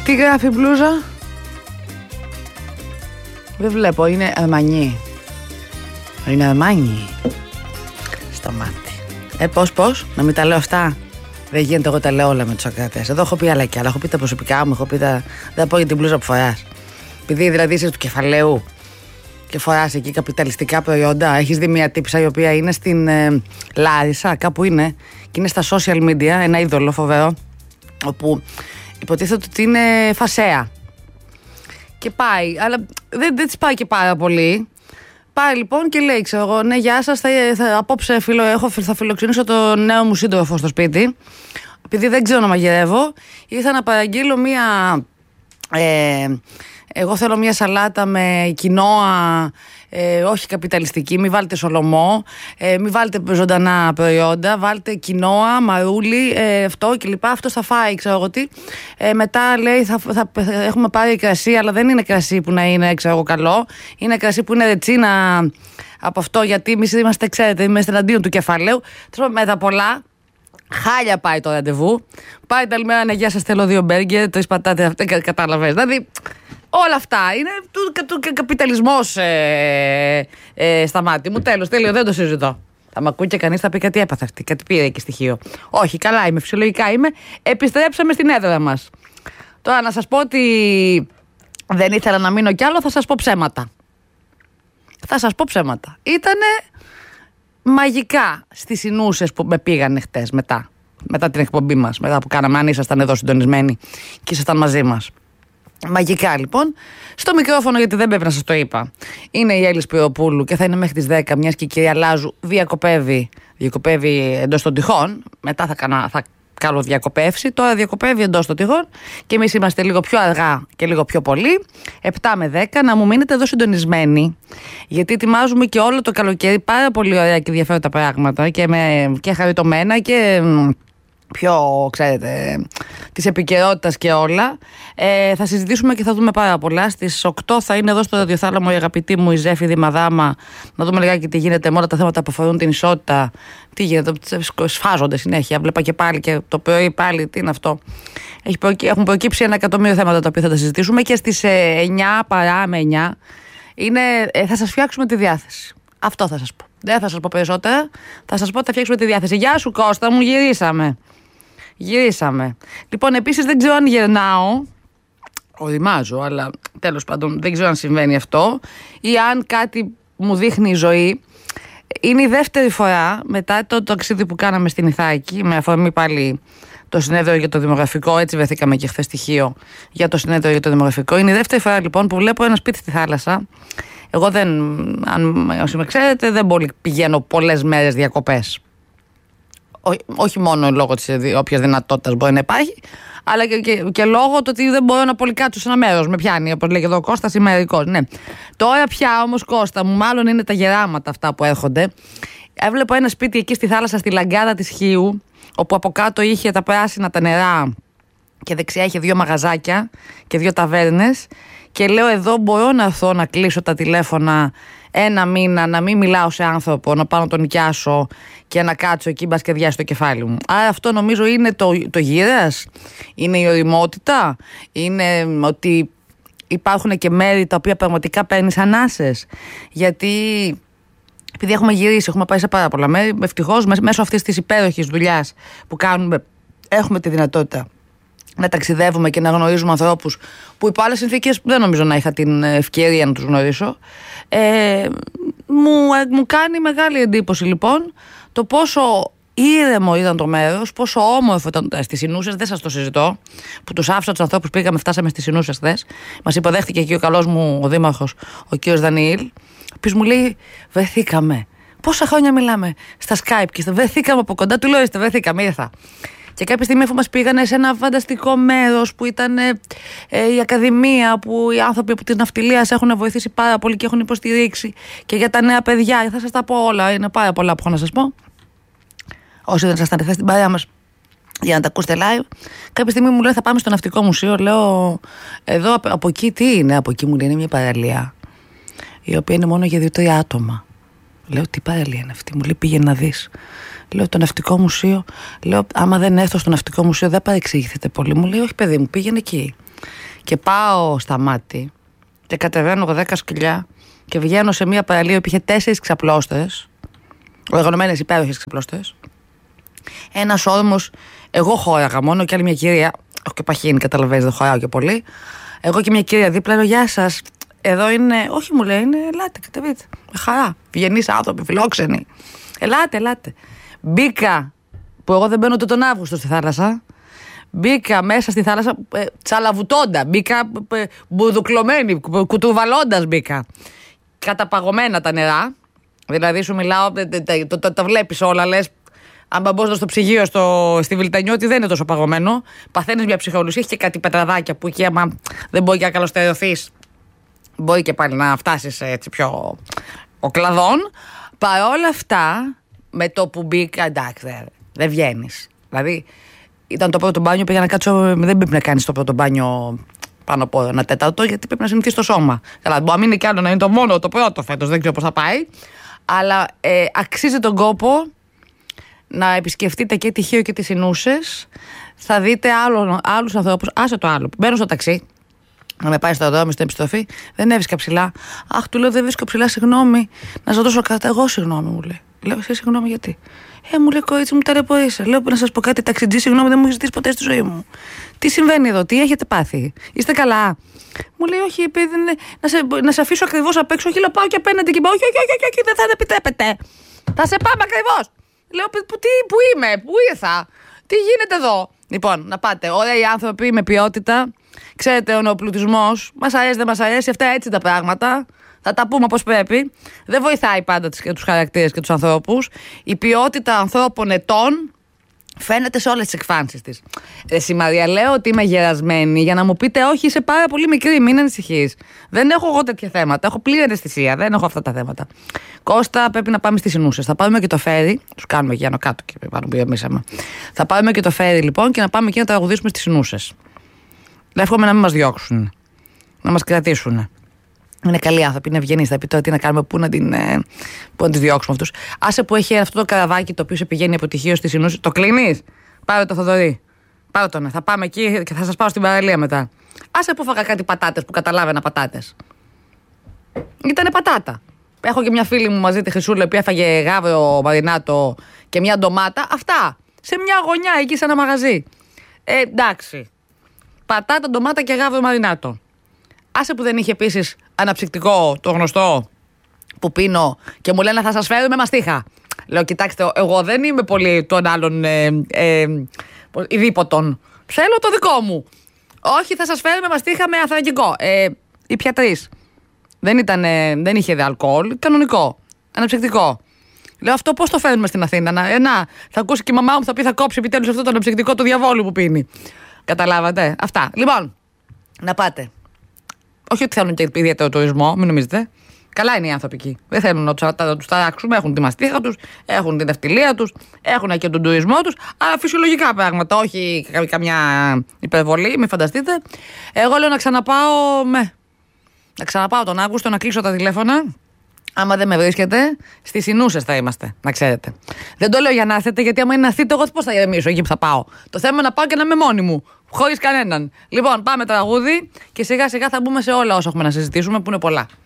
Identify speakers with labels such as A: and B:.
A: Τι γράφει η μπλούζα? Δεν βλέπω, είναι Αρμανί. Είναι Αρμάνι. Στο μάτι. Πώς, να μην τα λέω αυτά. Δεν γίνεται, εγώ τα λέω όλα με τους ακροατές. Εδώ έχω πει άλλα κι άλλα. Έχω πει τα προσωπικά μου, έχω πει τα. Δεν πω για την μπλούζα που φοράς. Επειδή δηλαδή είσαι του κεφαλαίου και φοράς εκεί καπιταλιστικά προϊόντα, έχεις δει μια τύψα η οποία είναι στην Λάρισα, κάπου είναι, και είναι στα social media, ένα είδωλο φοβερό, όπου υποτίθεται ότι είναι φασέα. Και πάει, αλλά δεν της πάει και πάρα πολύ. Πάει λοιπόν και λέει, ξέρω εγώ, ναι, γεια σας, απόψε θα φιλοξενήσω το νέο μου σύντροφο στο σπίτι. Επειδή δεν ξέρω να μαγειρεύω, ήρθα να παραγγείλω μία... εγώ θέλω μια σαλάτα με κοινόα, όχι καπιταλιστική, μην βάλετε σολομό, μην βάλετε ζωντανά προϊόντα, βάλτε κοινόα, μαρούλι, αυτό κλπ. Αυτό θα φάει, ξέρω εγώ τι. Μετά λέει θα έχουμε πάρει κρασί, αλλά δεν είναι κρασί που να είναι, ξέρω εγώ, καλό. Είναι κρασί που είναι ρετσίνα από αυτό, γιατί εμείς είμαστε, ξέρετε, είμαστε εναντίον του κεφαλαίου. Με τα πολλά. Χάλια πάει το ραντεβού. Πάει τα λιμέρα, γεια σας, θέλω 2 μπέργκερ, 3 πατάτες, κατάλαβες. Δηλαδή, όλα αυτά είναι του καπιταλισμός στα μάτια μου. Τέλος, τέλειο, δεν το συζητώ. Θα μ' ακούει και κανείς, θα πει κάτι έπαθε αυτή, κάτι πήρε εκεί στοιχείο. Όχι, καλά είμαι, φυσιολογικά είμαι. Επιστρέψαμε στην έδρα μας. Τώρα να σας πω ότι δεν ήθελα να μείνω κι άλλο, θα σας πω ψέματα. Ήτανε μαγικά στις Ινούσες που με πήγανε χτες μετά την εκπομπή μας, μετά που κάναμε, αν ήσασταν εδώ συντονισμένοι και ήσασταν μαζί μας. Μαγικά λοιπόν. Στο μικρόφωνο, γιατί δεν πρέπει να σας το είπα, είναι η Έλλη Σπυροπούλου και θα είναι μέχρι τις 10, μιας και η κυρία Λάζου διακοπεύει εντός των τυχών. Μετά θα κάνω διακοπεύσει. Τώρα διακοπεύει εντός των τυχών και εμείς είμαστε λίγο πιο αργά και λίγο πιο πολύ. 7 με 10, να μου μείνετε εδώ συντονισμένοι, γιατί ετοιμάζουμε και όλο το καλοκαίρι πάρα πολύ ωραία και ενδιαφέροντα πράγματα και χαριτωμένα και πιο, ξέρετε, της επικαιρότητας και όλα. Θα συζητήσουμε και θα δούμε πάρα πολλά. Στις 8 θα είναι εδώ στο ραδιοθάλαμο η αγαπητή μου η Ζέφη Μαδάμα, να δούμε λιγάκι τι γίνεται με όλα τα θέματα που αφορούν την ισότητα. Τι γίνεται, σφάζονται συνέχεια. Βλέπα και πάλι και το πρωί πάλι, τι είναι αυτό. Έχουν προκύψει 1 εκατομμύριο θέματα τα οποία θα τα συζητήσουμε, και στις 9 παρά με 9 θα σας φτιάξουμε τη διάθεση. Αυτό θα σας πω. Δεν θα σας πω περισσότερα. Θα σας πω ότι θα φτιάξουμε τη διάθεση. Γεια σου Κώστα μου, γυρίσαμε. Λοιπόν, επίσης δεν ξέρω αν γερνάω, οριμάζω, αλλά τέλος πάντων δεν ξέρω αν συμβαίνει αυτό ή αν κάτι μου δείχνει η ζωή. Είναι η δεύτερη φορά μετά το ταξίδι που κάναμε στην Ιθάκη, με αφορμή πάλι το συνέδριο για το δημογραφικό. Έτσι βρεθήκαμε και χθες στοιχείο για το συνέδριο για το δημογραφικό. Είναι η δεύτερη φορά λοιπόν που βλέπω ένα σπίτι στη θάλασσα. Εγώ όσοι με ξέρετε, δεν πολύ πηγαίνω πολλές μέρες διακοπές. Όχι μόνο λόγω της όποιας δυνατότητας μπορεί να υπάρχει, αλλά και λόγω του ότι δεν μπορώ να πολυκάτσω σε ένα μέρος. Με πιάνει, όπως λέγει εδώ ο Κώστας, είμαι μερικός. Ναι. Τώρα πια όμως, Κώστα μου, μάλλον είναι τα γεράματα αυτά που έρχονται. Έβλεπα ένα σπίτι εκεί στη θάλασσα, στη λαγκάδα της Χίου, όπου από κάτω είχε τα πράσινα τα νερά και δεξιά είχε 2 μαγαζάκια και 2 ταβέρνες. Και λέω, εδώ μπορώ να έρθω να κλείσω τα τηλέφωνα 1 μήνα, να μην μιλάω σε άνθρωπο, να πάω να τον νοικιάσω και να κάτσω εκεί μπας και διάσει το κεφάλι μου. Άρα αυτό νομίζω είναι το γύρας, είναι η ωριμότητα, είναι ότι υπάρχουν και μέρη τα οποία πραγματικά παίρνεις ανάσες. Γιατί επειδή έχουμε γυρίσει, έχουμε πάει σε πάρα πολλά μέρη, ευτυχώς μέσω αυτής της υπέροχης δουλειάς που κάνουμε, έχουμε τη δυνατότητα να ταξιδεύουμε και να γνωρίζουμε ανθρώπους που υπό άλλες συνθήκες δεν νομίζω να είχα την ευκαιρία να τους γνωρίσω. Μου κάνει μεγάλη εντύπωση λοιπόν το πόσο ήρεμο ήταν το μέρος, πόσο όμορφο ήταν στις Ινούσες. Δεν σας το συζητώ, που τους άφησα τους ανθρώπους, φτάσαμε στις Ινούσες χθες. Μας υποδέχτηκε εκεί ο καλός μου ο δήμαρχος, ο κύριος Δανιήλ, ο οποίος μου λέει, βρεθήκαμε. Πόσα χρόνια μιλάμε στα Skype και βρεθήκαμε από κοντά. Του λέω, βρεθήκαμε, ήρθα. Και κάποια στιγμή, αφού μας πήγανε σε ένα φανταστικό μέρος που ήταν η Ακαδημία, που οι άνθρωποι από της ναυτιλίας έχουν βοηθήσει πάρα πολύ και έχουν υποστηρίξει, και για τα νέα παιδιά, θα σας τα πω όλα, είναι πάρα πολλά που έχω να σας πω. Όσοι δεν ήσασταν χθες στην παρέα μας για να τα ακούσετε live, κάποια στιγμή μου λέει, θα πάμε στο Ναυτικό Μουσείο. Λέω, εδώ από εκεί τι είναι? Από εκεί μου λέει, είναι μια παραλία η οποία είναι μόνο για 2-3 άτομα. Λέω, τι παραλία είναι αυτή? Μου λέει, πήγαινε να δεις. Λέω, το Ναυτικό Μουσείο. Λέω, άμα δεν έρθω στο Ναυτικό Μουσείο δεν παρεξηγηθείτε πολύ. Μου λέει, όχι παιδί μου, πήγαινε εκεί. Και πάω στα μάτι και κατεβαίνω 10 σκυλιά και βγαίνω σε μια παραλία που είχε 4 ξαπλώστες, οργανωμένες υπέροχες ξαπλώστες. Ένας όρμος, εγώ χώραγα μόνο και άλλη μια κυρία, όχι και παχύνη, καταλαβαίνεις, δεν χωράω και πολύ. Εγώ και μια κυρία δίπλα, λέω γεια σας. Εδώ είναι, όχι μου λέει, είναι, ελάτε, κατεβείτε. Με χαρά. Βγενείς άνθρωποι, φιλόξενοι. Ελάτε. Μπήκα, που εγώ δεν μπαίνω ούτε τον Αύγουστο στη θάλασσα. Μπήκα μέσα στη θάλασσα τσαλαβουτώντα. Μπήκα μπουδουκλωμένη, κουτουβαλώντας μπήκα. Καταπαγωμένα τα νερά. Δηλαδή σου μιλάω, τα βλέπεις όλα, λες. Αν μπω στο ψυγείο στη Βιλτανιώτη δεν είναι τόσο παγωμένο. Παθαίνεις μια ψυχολογία, έχει και κάτι πετραδάκια που εκεί άμα δεν μπορεί και να καλοστερωθείς, μπορεί και πάλι να φτάσεις έτσι πιο οκλαδόν. Παρ' όλα αυτά, με το που μπήκα, εντάξει, δεν βγαίνεις. Δηλαδή, ήταν το πρώτο μπάνιο, πήγα να κάτσω, δεν πρέπει να κάνεις το πρώτο μπάνιο πάνω από 1/4, γιατί πρέπει να συνηθίσεις το σώμα. Καλά, μπορεί να μείνει κι άλλο να είναι το μόνο, το πρώτο φέτος, δεν ξέρω πώς θα πάει. Αλλά αξίζει τον κόπο να επισκεφτείτε και τη Χίο και τις Ινούσες. Θα δείτε άλλους ανθρώπους. Άσε το άλλο. Μπαίνω στο ταξί να με πάει στο αεροδρόμιο στην επιστροφή. Δεν έβρισκα ψηλά. Αχ, του λέω δεν βρίσκω ψηλά, συγγνώμη. Να σας δώσω κάτι. Εγώ συγγνώμη, μου λέει. Λέω εσύ συγγνώμη γιατί. Μου λέει κορίτσι μου, ταλαιπωρείσαι. Λέω να σας πω κάτι, ταξιτζή, συγγνώμη, δεν μου έχει ζητήσει ποτέ στη ζωή μου. Τι συμβαίνει εδώ, τι έχετε πάθει, είστε καλά? Μου λέει όχι, επειδή να σε αφήσω ακριβώς απ' έξω. Όχι, λέω πάω και απέναντι και πάω. Όχι, δεν θα επιτρέπετε. Θα σε πάμε ακριβώς. Λέω πού είμαι, πού ήρθα, τι γίνεται εδώ? Λοιπόν, να πάτε, ωραίοι άνθρωποι με ποιότητα. Ξέρετε, ο νεοπλουτισμός, μας αρέσει, δεν μας αρέσει, αυτά έτσι τα πράγματα. Θα τα πούμε όπως πρέπει. Δεν βοηθάει πάντα τους χαρακτήρες και τους ανθρώπους. Η ποιότητα ανθρώπων ετών φαίνεται σε όλες τις εκφάνσεις της. Εσύ Μαρία, λέω ότι είμαι γερασμένη για να μου πείτε όχι, είσαι πάρα πολύ μικρή, μην ανησυχείς. Δεν έχω εγώ τέτοια θέματα. Έχω πλήρη αισθησία, δεν έχω αυτά τα θέματα. Κώστα, πρέπει να πάμε στις Ινούσες. Θα πάρουμε και το φέρι. Τους κάνουμε εκεί άνω κάτω και πάνω που γεμίσαμε. Θα πάρουμε και το φέρι λοιπόν και να πάμε εκεί να τραγουδήσουμε στις Ινούσες. Εύχομαι να μην μας διώξουν. Να μας κρατήσουν. Είναι καλοί άνθρωποι, είναι ευγενείς. Θα πει τώρα τι να κάνουμε, πού να τις διώξουμε αυτούς. Άσε που έχει αυτό το καραβάκι το οποίο σε πηγαίνει από τη Χίο στις Ινούσες. Το κλείνεις? Πάρε το Θοδωρή. Πάρε τον. Θα πάμε εκεί και θα σας πάω στην παραλία μετά. Άσε που φάγα κάτι πατάτες που καταλάβαινα πατάτες. Ήτανε πατάτα. Έχω και μια φίλη μου μαζί, τη Χρυσούλα, που έφαγε γάβρο μαρινάτο και μια ντομάτα. Αυτά. Σε μια γωνιά εκεί σε ένα μαγαζί. Εντάξει. Πατάτα, ντομάτα και γάβρο μαρινάτο. Άσε που δεν είχε επίσης αναψυκτικό, το γνωστό που πίνω και μου λένε θα σας φέρουμε μαστίχα. Λέω κοιτάξτε, εγώ δεν είμαι πολύ των άλλων ειδήποτων. Θέλω το δικό μου. Όχι, θα σας φέρουμε μαστίχα με αθρακικό. Ήπια 3. Δεν είχε δε αλκοόλ, κανονικό, αναψυκτικό. Λέω αυτό πώς το φέρνουμε στην Αθήνα? Θα ακούσει και η μαμά μου, θα πει θα κόψει επιτέλους αυτό το αναψυκτικό του διαβόλου που πίνει. Καταλάβατε? Αυτά. Λοιπόν, να πάτε. Όχι ότι θέλουν και ιδιαίτερο τουρισμό, μην νομίζετε. Καλά είναι οι άνθρωποι εκεί. Δεν θέλουν να τους ταράξουμε. Έχουν τη μαστίχα τους, έχουν την ναυτιλία τους, έχουν και τον τουρισμό τους. Αλλά φυσιολογικά πράγματα, όχι καμιά υπερβολή, μην φανταστείτε. Εγώ λέω να ξαναπάω. Να ξαναπάω τον Αύγουστο, να κλείσω τα τηλέφωνα. Άμα δεν με βρίσκετε, στις Ινούσες θα είμαστε, να ξέρετε. Δεν το λέω για να έρθετε, γιατί άμα είναι να έρθετε, εγώ πώς θα ηρεμήσω εκεί που θα πάω? Το θέμα είναι να πάω και να είμαι μόνη μου, χωρίς κανέναν. Λοιπόν, πάμε τραγούδι και σιγά σιγά θα μπούμε σε όλα όσα έχουμε να συζητήσουμε, που είναι πολλά.